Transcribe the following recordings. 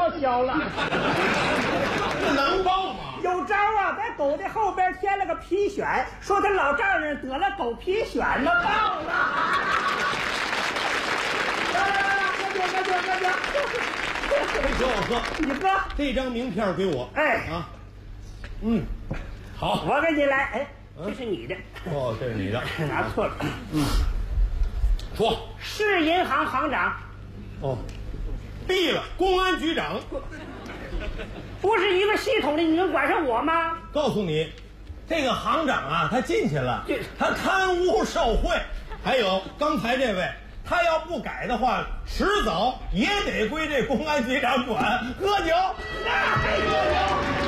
报销了。 这能报吗？ 有招啊，在狗的后边添了个皮癣，说他老丈人得了狗皮癣了，报了。 给我喝， 你喝这张名片给我。 哎啊，好， 我给你来。哎，这是你的。 哦，这是你的， 拿错了。 说。 市银行行长。 哦，毙了，公安局长。 不是一个系统的，你能管上我吗？ 告诉你，这个行长啊，他进去了，他贪污受贿，还有刚才这位。他要不改的话，迟早也得归这公安局长管。喝酒， 还喝酒，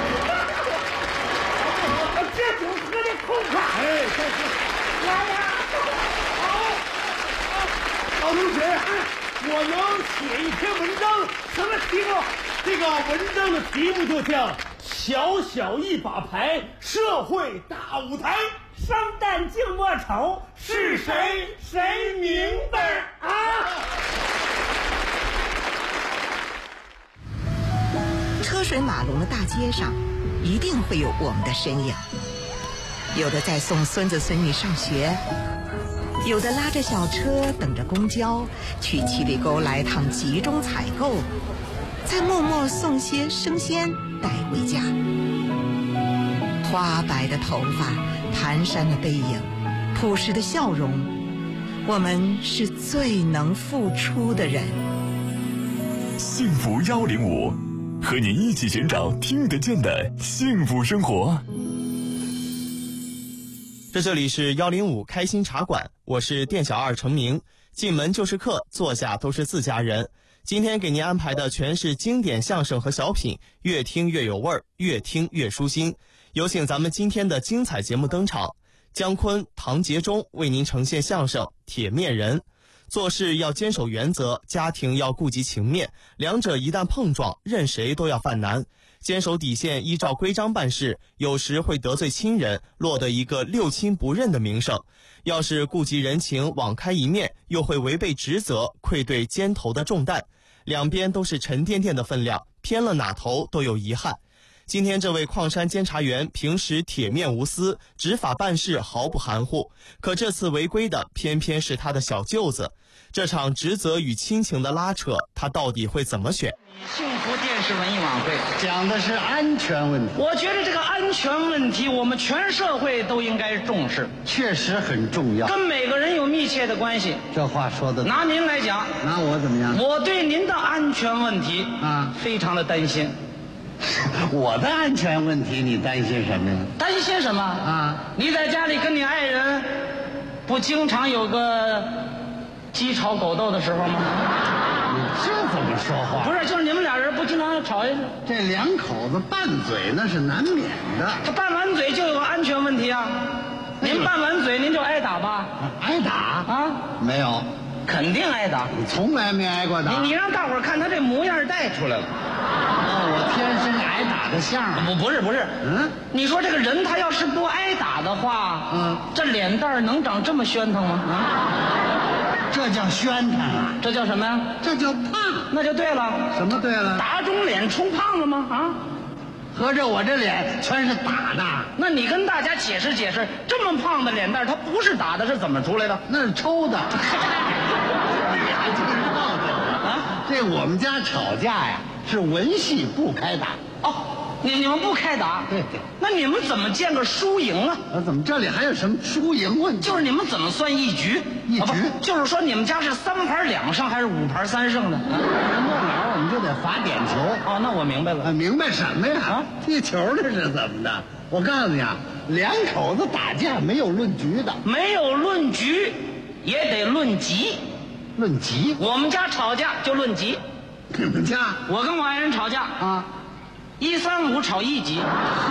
这酒喝的痛快。 哎， 来呀， 老同学，我能写一篇文章， 什么题目？ 这个文章的题目就叫《小小一把牌，社会大舞台》。 生旦净末丑是谁谁明白啊？ 车水马龙的大街上，一定会有我们的身影。有的在送孙子孙女上学，有的拉着小车等着公交去七里沟来趟集中采购，再默默送些生鲜带回家。花白的头发，蹒跚的背影，朴实的笑容，我们是最能付出的人。 幸福105，和你一起寻找听得见的幸福生活。 这里是105开心茶馆，我是店小二程明。进门就是客，坐下都是自家人。今天给您安排的全是经典相声和小品，越听越有味儿，越听越舒心。有请咱们今天的精彩节目登场，姜昆、唐杰忠为您呈现相声《铁面人》。做事要坚守原则，家庭要顾及情面，两者一旦碰撞，任谁都要犯难。坚守底线，依照规章办事，有时会得罪亲人，落得一个六亲不认的名声；要是顾及人情，网开一面，又会违背职责，愧对肩头的重担。两边都是沉甸甸的分量，偏了哪头都有遗憾。今天这位矿山监察员平时铁面无私，执法办事毫不含糊，可这次违规的偏偏是他的小舅子。这场职责与亲情的拉扯，他到底会怎么选？ 幸福电视文艺晚会讲的是安全问题， 我觉得这个安全问题我们全社会都应该重视， 确实很重要， 跟每个人有密切的关系。 这话说的， 拿您来讲， 拿我怎么样？ 我对您的安全问题非常的担心。 我的安全问题你担心什么呀？ 担心什么啊？你在家里跟你爱人不经常有个鸡吵狗斗的时候吗？ 你这怎么说话？ 不是，就是你们俩人不经常吵一吵， 这两口子拌嘴那是难免的。 他拌完嘴就有安全问题啊！您拌完嘴您就挨打吧？ 挨打啊？ 没有， 肯定挨打。 你从来没挨过打。 你让大伙儿看他这模样带出来了。 我天生挨打的相儿。 不是，你说这个人他要是不挨打的话，这脸蛋能长这么喧腾吗？ 这叫喧腾啊！ 这叫什么呀？ 这叫胖。 那就对了。 什么对了？ 打肿脸充胖了吗？啊？ 合着我这脸全是打的？ 那你跟大家解释解释，这么胖的脸蛋，它不是打的，是怎么出来的？ 那是抽的。你还知道这个啊？这我们家吵架呀，是文戏不开打。 哦，你们不开打？ 对。 那你们怎么见个输赢啊？ 怎么这里还有什么输赢问题？ 就是你们怎么算一局？ 一局就是说你们家是3盘2胜还是5盘3胜的？ 弄哪我们就得罚点球。 哦，那我明白了。 明白什么呀？踢球这是怎么的？我告诉你啊，两口子打架没有论局的， 没有论局，也得论级。 论级？ 我们家吵架就论级。 你们家？ 我跟我爱人吵架啊，135吵1级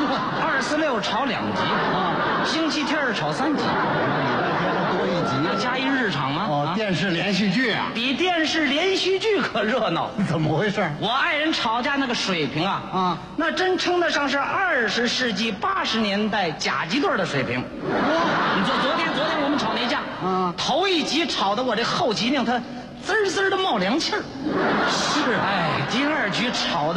，246吵2级啊，星期天吵3级。 多一集， 加一日场吗？ 哦，电视连续剧啊， 比电视连续剧可热闹。 怎么回事？ 我爱人吵架那个水平啊，那真称得上是20世纪80年代甲级队的水平。你说昨天我们吵那架，头一集吵得我这后脊梁它滋滋的冒凉气儿。是，第二局吵的